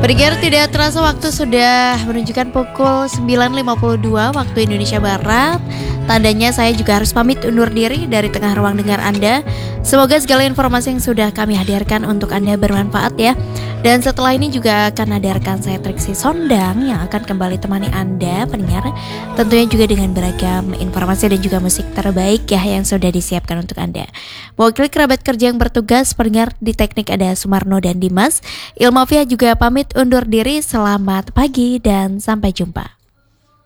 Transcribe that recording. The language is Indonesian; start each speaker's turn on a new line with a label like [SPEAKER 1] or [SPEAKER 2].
[SPEAKER 1] Pendengar, tidak terasa waktu sudah menunjukkan pukul 9.52 waktu Indonesia Barat. Tandanya saya juga harus pamit undur diri dari tengah ruang dengar Anda. Semoga segala informasi yang sudah kami hadirkan untuk Anda bermanfaat ya. Dan setelah ini juga akan ada rekan saya Triksi Sondang yang akan kembali temani Anda pendengar. Tentunya juga dengan beragam informasi dan juga musik terbaik ya yang sudah disiapkan untuk Anda. Mewakili kerabat kerja yang bertugas pendengar, di teknik ada Sumarno dan Dimas. Ilmavia juga pamit undur diri. Selamat pagi dan sampai jumpa.